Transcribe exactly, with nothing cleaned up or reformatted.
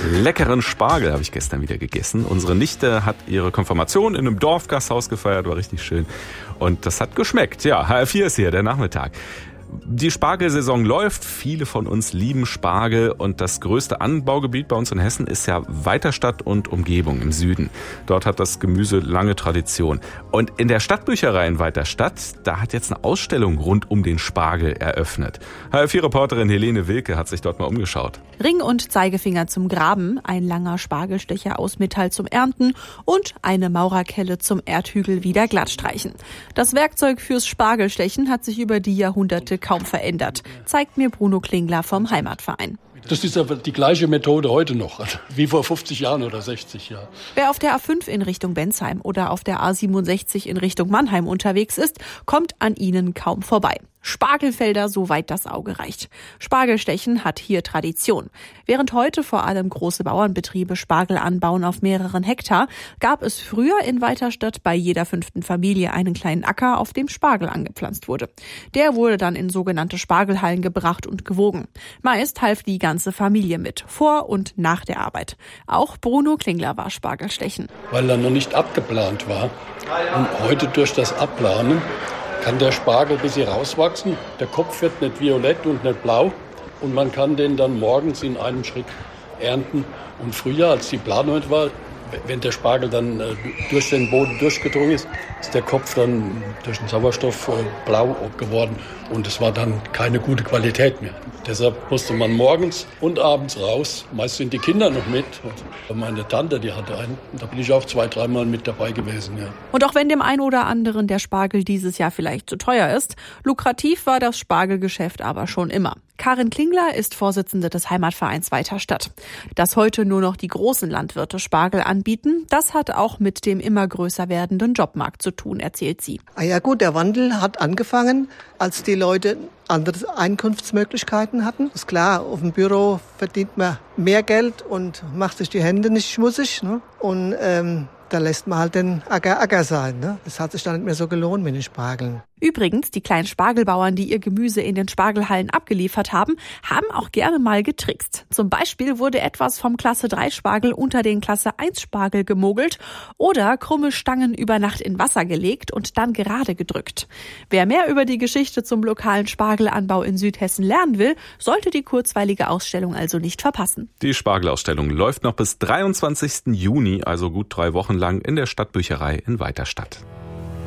Leckeren Spargel habe ich gestern wieder gegessen. Unsere Nichte hat ihre Konfirmation in einem Dorfgasthaus gefeiert, war richtig schön. Und das hat geschmeckt. Ja, H R vier ist hier, der Nachmittag. Die Spargelsaison läuft, viele von uns lieben Spargel und das größte Anbaugebiet bei uns in Hessen ist ja Weiterstadt und Umgebung im Süden. Dort hat das Gemüse lange Tradition. Und in der Stadtbücherei in Weiterstadt, da hat jetzt eine Ausstellung rund um den Spargel eröffnet. H R vier-Reporterin Helene Wilke hat sich dort mal umgeschaut. Ring und Zeigefinger zum Graben, ein langer Spargelstecher aus Metall zum Ernten und eine Maurerkelle zum Erdhügel wieder glattstreichen. Das Werkzeug fürs Spargelstechen hat sich über die Jahrhunderte kaum verändert, zeigt mir Bruno Klingler vom Heimatverein. Das ist aber die gleiche Methode heute noch, wie vor fünfzig Jahren oder sechzig Jahren. Wer auf der A fünf in Richtung Bensheim oder auf der A siebenundsechzig in Richtung Mannheim unterwegs ist, kommt an ihnen kaum vorbei. Spargelfelder, soweit das Auge reicht. Spargelstechen hat hier Tradition. Während heute vor allem große Bauernbetriebe Spargel anbauen auf mehreren Hektar, gab es früher in Weiterstadt bei jeder fünften Familie einen kleinen Acker, auf dem Spargel angepflanzt wurde. Der wurde dann in sogenannte Spargelhallen gebracht und gewogen. Meist half die ganze Familie mit, vor und nach der Arbeit. Auch Bruno Klingler war Spargelstechen. Weil er noch nicht abgeplant war. Und heute durch das Abplanen kann der Spargel ein bisschen rauswachsen. Der Kopf wird nicht violett und nicht blau. Und man kann den dann morgens in einem Schritt ernten. Und früher, als die Planung war, wenn der Spargel dann durch den Boden durchgedrungen ist, ist der Kopf dann durch den Sauerstoff blau geworden. Und es war dann keine gute Qualität mehr. Deshalb musste man morgens und abends raus. Meist sind die Kinder noch mit. Und meine Tante, die hatte einen. Da bin ich auch zwei, dreimal mit dabei gewesen. Ja. Und auch wenn dem einen oder anderen der Spargel dieses Jahr vielleicht zu teuer ist, lukrativ war das Spargelgeschäft aber schon immer. Karin Klingler ist Vorsitzende des Heimatvereins Weiterstadt. Dass heute nur noch die großen Landwirte Spargel anbieten, das hat auch mit dem immer größer werdenden Jobmarkt zu tun, erzählt sie. Ah ja gut, der Wandel hat angefangen, als die Leute andere Einkunftsmöglichkeiten hatten. Ist klar, auf dem Büro verdient man mehr Geld und macht sich die Hände nicht schmutzig, ne? Und ähm, da lässt man halt den Acker Acker sein. Ne? Das hat sich dann nicht mehr so gelohnt mit den Spargeln. Übrigens, die kleinen Spargelbauern, die ihr Gemüse in den Spargelhallen abgeliefert haben, haben auch gerne mal getrickst. Zum Beispiel wurde etwas vom Klasse drei Spargel unter den Klasse eins Spargel gemogelt oder krumme Stangen über Nacht in Wasser gelegt und dann gerade gedrückt. Wer mehr über die Geschichte zum lokalen Spargelanbau in Südhessen lernen will, sollte die kurzweilige Ausstellung also nicht verpassen. Die Spargelausstellung läuft noch bis dreiundzwanzigsten Juni, also gut drei Wochen lang in der Stadtbücherei in Weiterstadt.